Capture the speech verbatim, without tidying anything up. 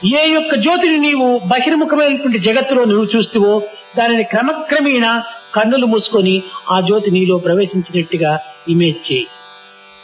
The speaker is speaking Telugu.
ఏ యొక్క జ్యోతిని నీవు బహిర్ముఖమైనటువంటి జగత్తులో నువ్వు చూస్తువో దానిని క్రమక్రమేణా కన్నులు మూసుకొని ఆ జ్యోతి నీలో ప్రవేశించినట్టుగా ఇమేజ్ చేయి.